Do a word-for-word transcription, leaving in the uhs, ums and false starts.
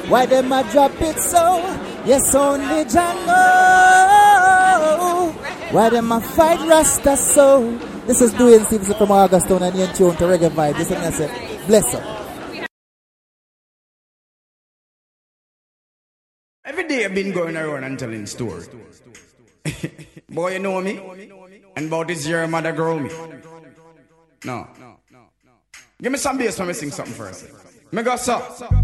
Why them a drop it so? Yes, only Django. Why them a fight Rasta so? This is Dwayne Stevenson from Augustone and you're tuned to Reggae Vibe. This is me, I say, bless up. Every day I've been going around and telling stories. Boy, you know me? And about this year, mother grow me. No. Give me some bass when me sing something first. Me go so.